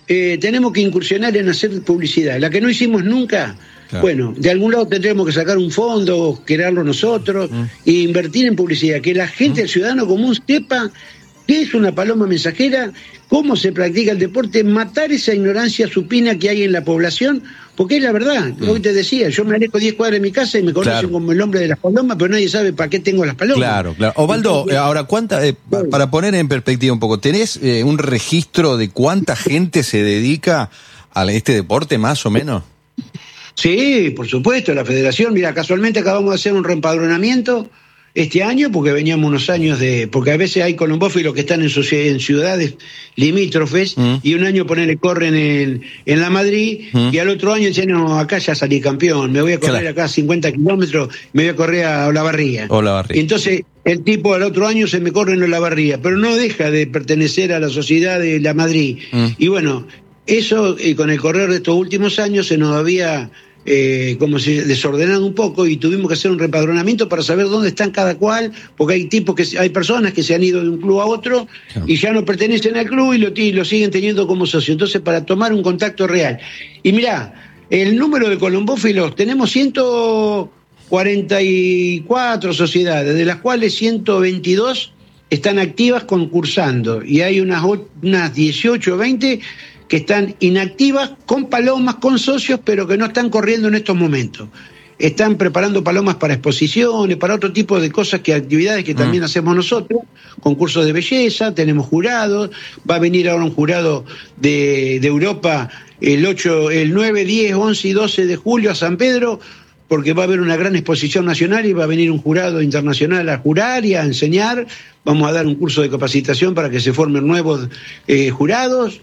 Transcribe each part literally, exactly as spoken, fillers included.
eh, tenemos que incursionar en hacer publicidad, la que no hicimos nunca. Claro. Bueno, de algún lado tendremos que sacar un fondo, crearlo nosotros, mm. e invertir en publicidad, que la gente, mm. el ciudadano común, sepa qué es una paloma mensajera, cómo se practica el deporte, matar esa ignorancia supina que hay en la población, porque es la verdad. Mm. Hoy te decía, yo me alejo diez cuadras de mi casa y me conocen claro. como el hombre de las palomas, pero nadie sabe para qué tengo las palomas. Claro, claro. Osvaldo, Entonces, ahora, ¿cuánta, eh, bueno. para poner en perspectiva un poco, ¿tenés eh, un registro de cuánta gente se dedica a este deporte, más o menos? Sí, por supuesto, la federación, mira, casualmente acabamos de hacer un reempadronamiento este año, porque veníamos unos años de, porque a veces hay colombófilos que están en, en ciudades limítrofes, mm. y un año ponele, corren en, en la Madrid, mm. y al otro año dicen, no, acá ya salí campeón, me voy a correr claro. acá cincuenta kilómetros, me voy a correr a Olavarría. Olavarría. Y entonces el tipo al otro año se me corre en Olavarría, pero no deja de pertenecer a la sociedad de la Madrid. Mm. Y bueno, eso eh, con el correr de estos últimos años se nos había... Eh, como se desordenado un poco y tuvimos que hacer un reempadronamiento para saber dónde están cada cual, porque hay tipos que hay personas que se han ido de un club a otro claro. y ya no pertenecen al club y lo, y lo siguen teniendo como socio. Entonces, para tomar un contacto real. Y mirá, el número de colombófilos, tenemos ciento cuarenta y cuatro sociedades, de las cuales ciento veintidós están activas concursando, y hay unas, unas dieciocho o veinte que están inactivas con palomas, con socios, pero que no están corriendo en estos momentos. Están preparando palomas para exposiciones, para otro tipo de cosas, que actividades que también mm. hacemos nosotros, concursos de belleza, tenemos jurados, va a venir ahora un jurado de, de Europa el, ocho, el nueve, diez, once y doce de julio a San Pedro, porque va a haber una gran exposición nacional y va a venir un jurado internacional a jurar y a enseñar. Vamos a dar un curso de capacitación para que se formen nuevos eh, jurados.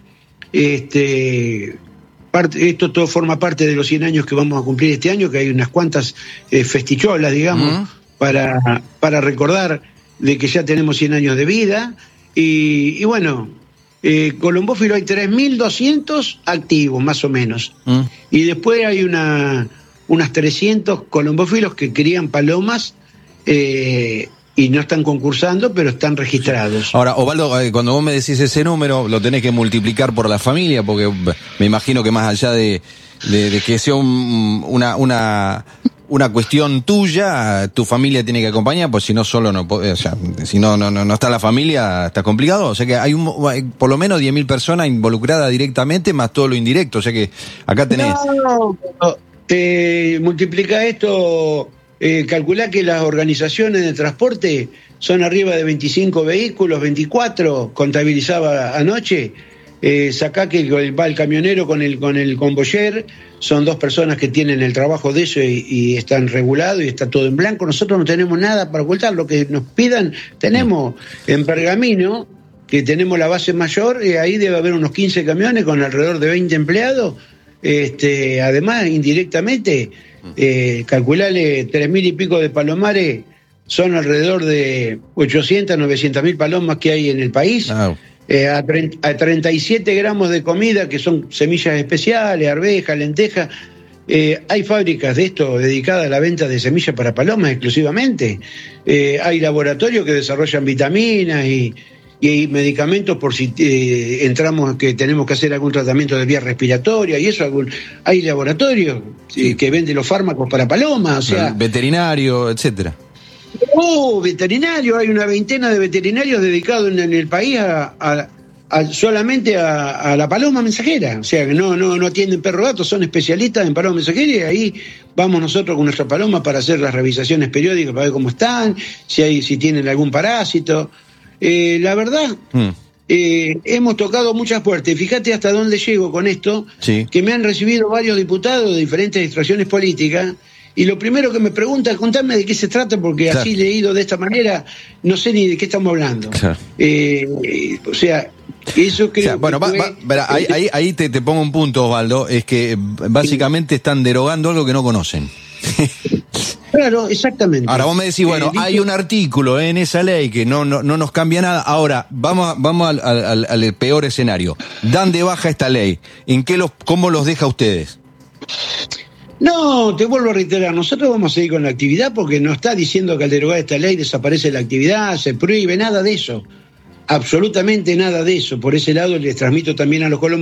Este, parte, esto todo forma parte de los cien años que vamos a cumplir este año, que hay unas cuantas eh, festicholas, digamos, uh-huh. para, para recordar de que ya tenemos cien años de vida. Y, y bueno, eh, colombófilo hay tres mil doscientos activos, más o menos. Uh-huh. Y después hay una, unas trescientos colombófilos que crían palomas, eh, y no están concursando, pero están registrados. Ahora, Osvaldo, cuando vos me decís ese número, lo tenés que multiplicar por la familia, porque me imagino que más allá de, de, de que sea un, una, una, una cuestión tuya, tu familia tiene que acompañar, pues si no solo no, o sea, si no, no, no está la familia, está complicado. O sea que hay, un, hay por lo menos diez mil personas involucradas directamente, más todo lo indirecto. O sea que acá tenés... No, no, eh, multiplica esto... Eh, calculá que las organizaciones de transporte son arriba de veinticinco vehículos, veinticuatro, contabilizaba anoche. Eh, sacá que va el camionero con el con el convoyer, son dos personas que tienen el trabajo de eso y, y están regulados y está todo en blanco. Nosotros no tenemos nada para ocultar, lo que nos pidan tenemos en Pergamino, que tenemos la base mayor, y ahí debe haber unos quince camiones con alrededor de veinte empleados. Este, además, indirectamente, eh, calculale tres mil y pico de palomares, son alrededor de ochocientas, novecientas mil palomas que hay en el país. Oh. Eh, a, a treinta y siete gramos de comida, que son semillas especiales, arvejas, lentejas. Eh, hay fábricas de esto dedicadas a la venta de semillas para palomas exclusivamente. Eh, hay laboratorios que desarrollan vitaminas y, y hay medicamentos por si eh, entramos que tenemos que hacer algún tratamiento de vía respiratoria y eso. Algún, hay laboratorios sí. eh, que venden los fármacos para palomas, o sea, el veterinario, etcétera. Oh, veterinario, hay una veintena de veterinarios dedicados en, en el país a, a, a solamente a, a la paloma mensajera, o sea que no, no, no atienden perro gato, son especialistas en paloma mensajera y ahí vamos nosotros con nuestra paloma para hacer las revisaciones periódicas para ver cómo están, si hay, si tienen algún parásito. Eh, la verdad, mm. eh, hemos tocado muchas puertas, fíjate hasta dónde llego con esto, sí. que me han recibido varios diputados de diferentes extracciones políticas. Y lo primero que me pregunta es contame de qué se trata, porque claro. así leído de esta manera no sé ni de qué estamos hablando. Claro. Eh, eh, o sea, eso creo o sea, bueno, que va, fue... va, ahí, ahí, ahí te, te pongo un punto, Osvaldo, es que básicamente están derogando algo que no conocen. Claro, exactamente. Ahora vos me decís, bueno, eh, dicho... hay un artículo en esa ley que no, no, no nos cambia nada. Ahora, vamos, vamos al, al, al peor escenario. Dan de baja esta ley. ¿En qué los, cómo los deja a ustedes? No, te vuelvo a reiterar, nosotros vamos a seguir con la actividad porque no está diciendo que al derogar esta ley desaparece la actividad, se prohíbe, nada de eso, absolutamente nada de eso. Por ese lado les transmito también a los colombianos